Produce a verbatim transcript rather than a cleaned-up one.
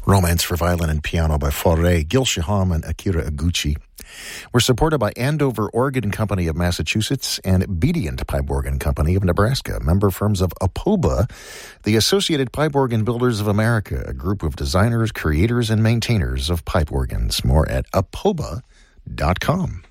Romance for Violin and Piano by Fauré, Gil Shaham, and Akira Iguchi. We're supported by Andover Organ Company of Massachusetts and Bedient Pipe Organ Company of Nebraska, member firms of APOBA, the Associated Pipe Organ Builders of America, a group of designers, creators, and maintainers of pipe organs. More at apoba dot com.